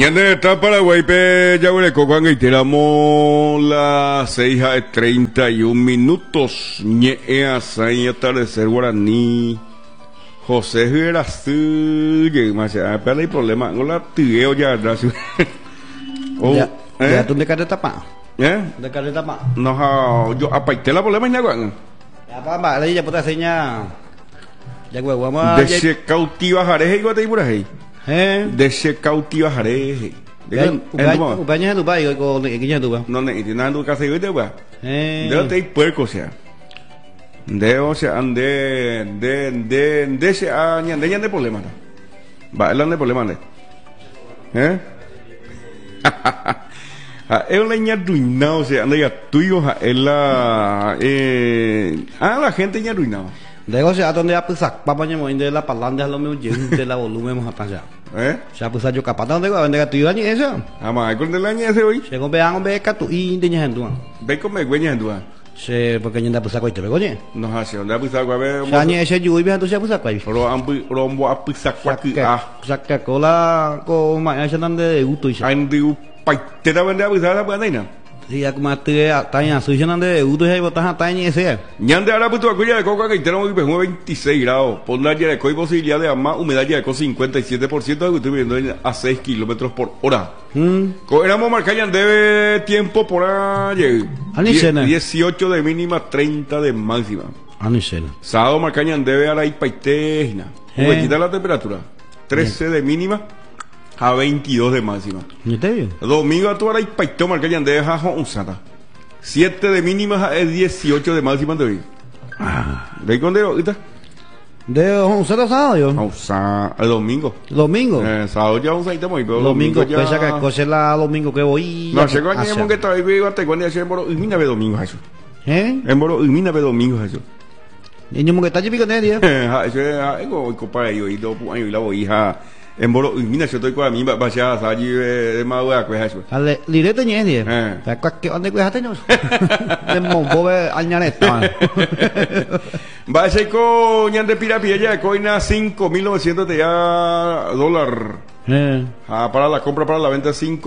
Ñande está Paraguay, pe Yaguareco, cuando iteramos las 6:31. Ñea, saña, atardecer guaraní. José Gerazú, más pero hay problema, no la tigueo ya atrás. Ya tú de cara tapa. De cara tapa. No, yo apaité la problema en Yaguan. Ya para ahí ya puede seña. Ya vamos a. De se cautiva jareje y guatay por ahí. De se cautiva jareje. Upanya tu pai ko kinya tu ba. No ne nada tu casa y de ba. De te puerco sea. De o sea de se añan de problema. Va, el de problema de. Es una niña arruinada, o sea, anda ya tuyo es la la gente ya arruinada. De o sea, donde apusak, papanya mo inde la palanda lo meu de la volumen mo hata. Se apusak yo kapata donde go ande tuyo ni eso. Ama, con del año ese hoy. Se go beang be ka tu inde nya handu. Ve con me güeña handu. Se porque nya apusak ko ite begoñe. No hace, donde apusak go be. Sa nya ese yu be handu se apusak ko. Rombo apusak ko sakka kola ko ma ese nande uto isa. Andu paitera vende apusak la buena. Sí, ya como te tanya sujenan de uto hay botas tanya ese. Ñande ahora puto acuya de coca que tenemos 26 grados. Por la de coi posibilidad de más humedad de co 57% que estoy viendo a 6 kilómetros por hora. Éramos marcar debe tiempo por ayer. 18 de mínima, 30 de máxima. Sábado marcar debe ahora y paitejna. Quitar la temperatura. 13 de mínima a 22 de máxima. Domingo a tu hora y paito marca ya de jajo usada. 7 de mínima es 18 de máxima de hoy. ¿De dónde ahorita? De usada sábado yo. Usada el domingo. Domingo. Sábado ya usada muy pero domingo ya que cosa la domingo que voy. No, se coñe mon que está ahí viva te cuando hace moro y mina ve domingo eso. En moro y mina ve domingo eso. Niño mon que está chipico de día. Eso es copa yo y do año y la hija. En Boro, mira, yo estoy con a mí, va a allí de madura, pues eso. Ale, lirete ni es, ¿qué dónde cuidaste no? De monbobe añaneta. Va a ser con ñan de pirapia ya, coina 5.900 de ya dólar. Para la compra, para la venta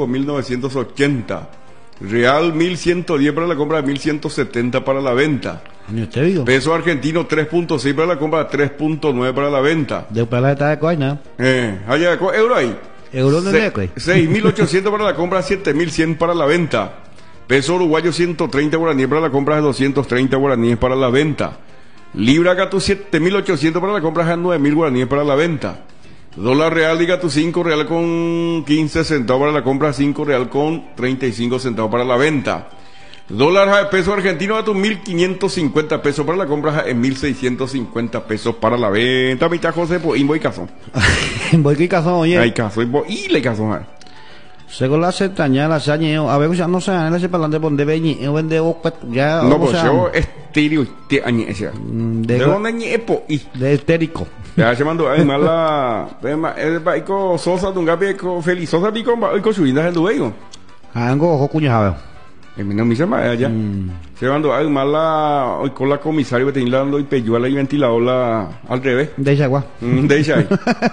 5.980. Real 1.110 para la compra, 1.170 para la venta. Peso argentino 3.6 para la compra, 3.9 para la venta. De planeta de coina. Allá euro ahí. Euro de 6.800 para la compra, 7.100 para la venta. Peso uruguayo 130 guaraníes para la compra, 230 guaraníes para la venta. Libra gato 7.800 para la compra, 9.000 guaraníes para la venta. Dólar real, diga tu 5 real con 15 centavos para la compra, 5 real con 35 centavos para la venta. Dólar peso argentino a tu 1.550 pesos para la compra, en 1.650 pesos para la venta. Mitad José, pues, invoy caso. Invoy caso, oye. Hay caso, y le caso. Según la setaña, la saña, a ver, ya no sé, en ese palante donde veñi, vende ya. No, pues yo estéreo, te añecia. ¿De dónde ñepo? De estérico. Ya se mandó además el baico Sosa Dungape feliz Sosa pico con su vida el dueño. Ango ojo cuñado. No me llama allá. Se mandó además hoy con la comisario que tenía dando y peyuela y ventilador al revés. De Chagua. De Chay.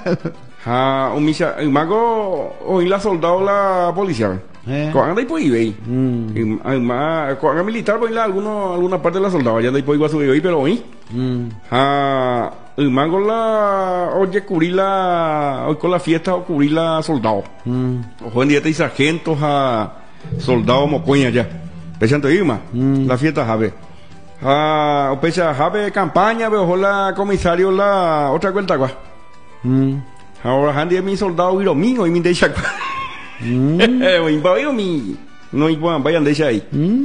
Un misa, el mago hoy la soldado la policía. Con anda y por eBay. Además, con anda militar pues la alguna parte de la soldado ya anda y por igual su eBay pero hoy. El mango oye cubrir hoy con la fiesta o cubrir la soldado. Ojo en día y sargentos a soldado mocoña ya. Pensando Irma, la fiesta Jave. O pecha Jave campaña, veo la comisario la otra cuenta gua. Ahora Handy es mi soldado y lo mío y mi de Chagua. No vayan de ahí.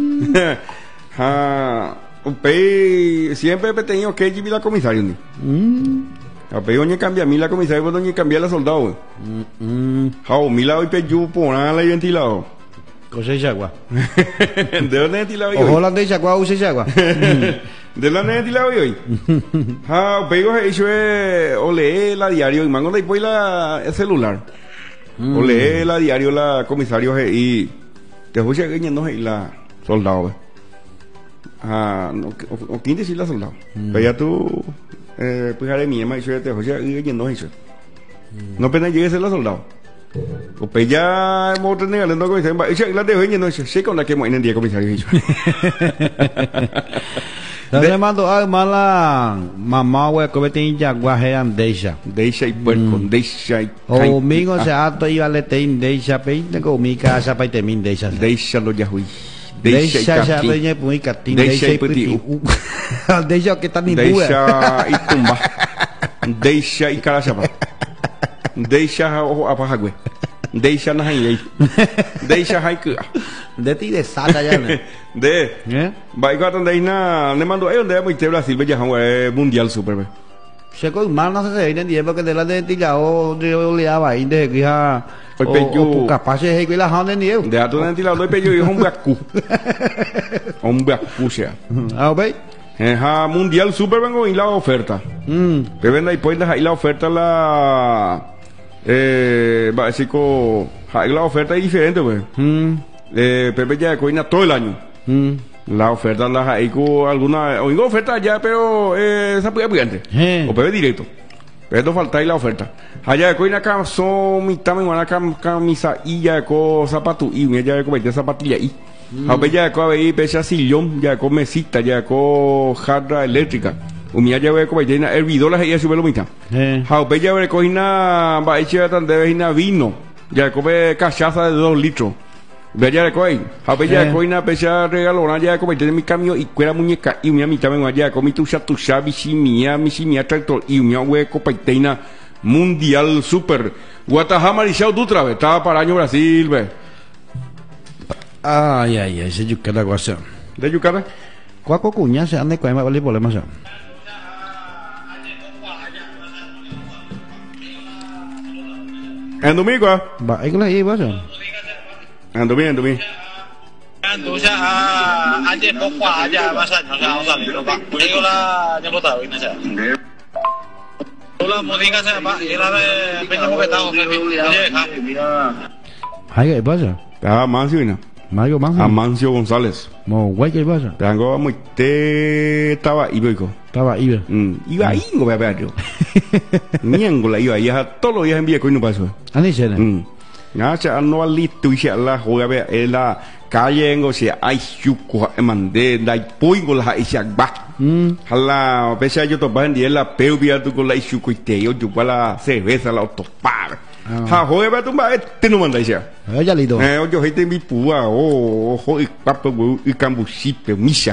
Siempre he tenido que ir a la comisario. A doña cambia a mí la comisario, pues doña cambia la soldado. Mi lado y peyu por la ventilado. Cosa Chagua. ¿De dónde ventilado hoy? Ojo la de Chagua, use Chagua. ¿De dónde ventilado hoy? Pego eso o lee la diario y mango de después el celular. O lee la diario la comisario y te voy a decir no la soldado. O quién decir la soldado. Pero ya tú pues haré mi ema y yo te voy a decir no eso. No apenas llegue a ser la soldado. Pues ya hemos tenido el no dicen, la de hoy no sé con la que hemos en el día comisario. Le mando a mala mamá we ko betin ya guajean deisha y puerco, deisha y o mingo se ato iba le tein deisha pe tengo mi casa pa temin deisha lo ya hui. Deisha ya peña muy catin deisha y puti. Deisha que tan ni deisha y tumba. Deisha y carachapa. Deisha o apajagüe. Deisha na hay. Deisha hay que. De ti de sata ya. De. Vai gata deina, le mando ahí donde muy te Brasil ya mundial super. Se con mal no se viene día porque de la de ti ya o de oleaba ahí de que ya o capaz es que la hande ni de a tu de ti la doy pello y un bacu. Un bacu sea. Ah, ve. Mundial super vengo y la oferta. Pero venda y pues ahí la oferta la básico, la oferta es diferente pues. Pepe ya coina todo el año. La oferta la hay con alguna oigo oferta ya pero esa puede apoyante o pepe directo pero falta ahí la oferta allá de coina son mitad me van a camisa y ya con zapato y ya de comer zapatilla y a ver ya con ahí pesa sillón ya con mesita ya con jarra eléctrica ya de comer ya hervidoras y ya sube lo mitad a ver ya de coina va a echar tan de vino ya come cachaza de 2 litros. Bella de coin, a bella de coin, a bella regalona ya como tiene mi cambio y cuera muñeca y mi mitad me vaya con mi tuya mía tractor y mi hueco paiteina mundial super. Guatajama y Shao Dutra, estaba para año Brasil, ve. Ay, ese yucara guasa. ¿De yucara? Cuaco cuña se anda con el vale problema ya. En domingo, va, hay que la llevar ya. Ando bien. Ando ya ayer poco allá más años ya vamos a salir va. Yo la ya botado y nada. La música se va y la de peña moquetado que hay que pasa. Mancio ina. Mario Amancio González. Mo guay que pasa. Tengo muy estaba ibérico. Estaba iba. Iba ahí no voy a ver yo. Niengo iba ya todos los días envía coino para eso. Ani se Ngacha no listo y la juega ve la calle en o sea ay chuco mande dai poingo la isyak ba hala pese yo to bandi la peubia tu con la chuco y te yo para cerveza la autopar ha juega tu ba no manda ya ya lido yo gente mi pua o y papo y cambuchite misha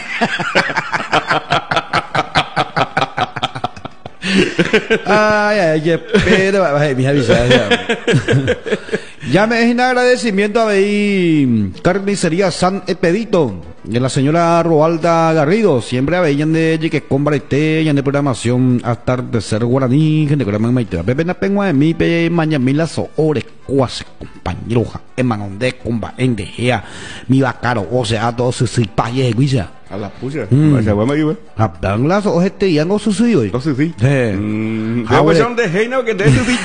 Ay, pero mi avisa. Ya me es en agradecimiento a ver Carnicería San Expedito de la señora Roalda Garrido, siempre a ver de que compra este de programación hasta tercer guaraní, gente que me maite. Pepe na pengua de mi pe mañamila so ore cuase compañeroja, en manonde comba en dejea, mi bacaro, o sea, todos sus paye guisa. A la pucha, vaya buena ayuda. A banglas o este ya no sucedió hoy. No sé si. Ah, pues son de Heino que de eso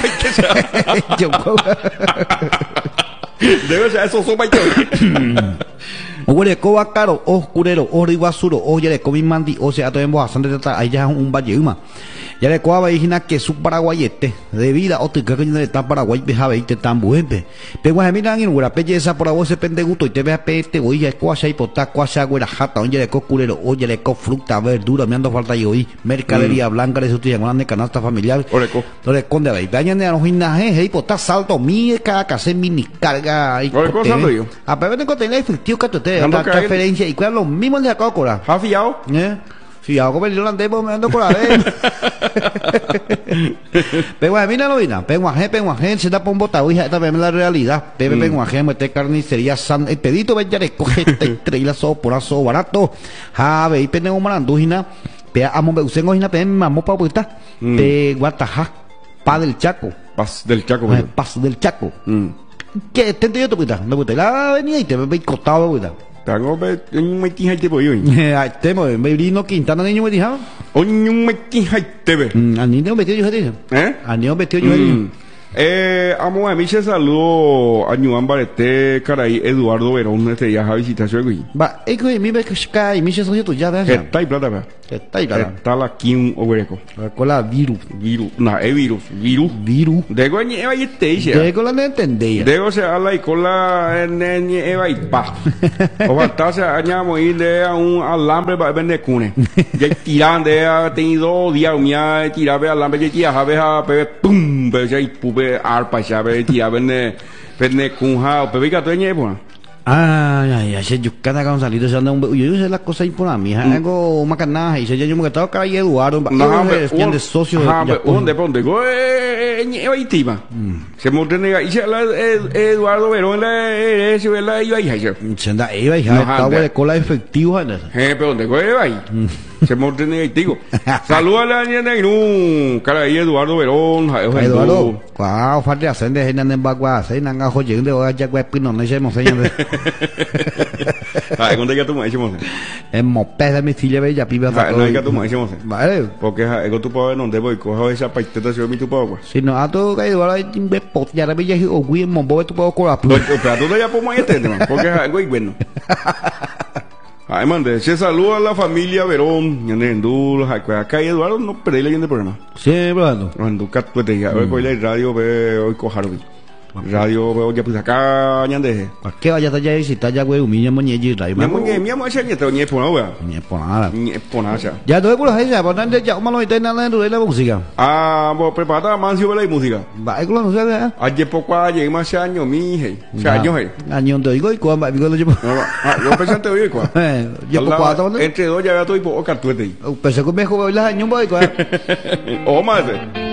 debe ser eso sopa y Oye, coba caro, oscurero, origuasuro, oye, de comi mandi, o sea, todo en bastante ahí ya un valle uma. Ya le coaba hijina que su paraguayete de vida o te que de tan paraguay beja veinte tan buempe. Pero a miran en una belleza por vos se pende gusto y te ve a pete oye es cuasa y pota cuasa güera jata oye le co curero oye le co fruta verdura me ando falta yo hoy mercadería blanca de su tía grande canasta familiar. Ore conde ve dañan de anojinaje y pota salto mi cada case mini carga y ore cosa yo. A ver tengo tener efectivo que te da transferencia y cuál lo mismo de acá cora. ¿Ha fiado? Si hago el holandés, me ando por la vez. Pero mira lo vina, penguaje, se da por un botado, hija, esta vez la realidad. Pepe penguaje, mete carnicería San Expedito, ven ya le coge entre la soporazo barato. Jave, y pende un marandujina, pea amo me usen hojina, pe mamó pa puesta. Pe guataja, pa del Chaco. Paz del Chaco, Paz del Chaco. ¿Qué te yo tu puta? Me puta la avenida y te ve costado puta. Tengo un meeting te voy hoy. Temo, me vino Quintana niño me dijo. Un meeting te ve. Al niño metió yo dije. Al niño metió yo Amo a mí se saludo a Ñuan Barete, Caray, Eduardo Verón, este ya a visitar su egui. Va, mi ve que sky, mi se socio tu ya de Está y plata, va. Está y plata. Está la Kim Obereco. La cola virus. No, es virus. Dego en Eva y Teisha. Dego la no entendía. Dego se habla y cola en Eva y pa. O basta se añamo ir de a un alambre para vender cune. Ya tiran de ha tenido días, mía, tiraba alambre, ya tira, a pepe, pum, pero ya y pupe arpa, ya ve, tira, vende cunja, o pepe gato en Eva. Ay, yo cada vez salido se anda yo sé las cosas por a mí, algo macanaja y se yo me estaba calle Eduardo, no, de socio ¿Dónde go en Itima? Se montenega y se la Eduardo Verón la eso la iba y ya. Se anda iba y ya estaba de cola efectivo, pero ¿dónde go ahí? Se montenega y digo. Saluda a la niña y cara ahí Eduardo Verón, Eduardo. Wow, falta hacer de gente en bagua, se nanga joyen de hoy ya pino no se mo señor. ¿Dónde ya tú me decimos? En Moped de mi silla bella piba. No hay que tú me decimos. Vale. Porque ego tu puedo no debo coger esa paiteta si yo mi tu puedo. Si no a todo que Eduardo de pot ya bella y o güey mombo tu puedo colar. Pero tú ya podemos entender, porque es algo bueno. Ay, mande, se saluda a la familia Verón, en Endul, acá Eduardo, no perdí leyendo el programa. Sí, Eduardo. Cuando te ya, hoy la radio, hoy cojaron. Radio, veo ya pues acá, ñandeje. ¿Qué vaya allá y si está ya güey, humilla moñeji, radio. Mi amor, ese nieto, ni por nada. Ni por nada. Ni por nada. Ya todo por la gente, por tanto ya malo y tener la música. Vos prepara más yo la música. Va, eso no sé. Ayer poco ayer más años mi hija. Años ahí. Años de digo y cuando digo lo llevo. Yo pensé te oí cuál. Yo poco cuando entre dos ya veo todo y poco cartuete. Pensé que me jugó los años voy cuál. O más.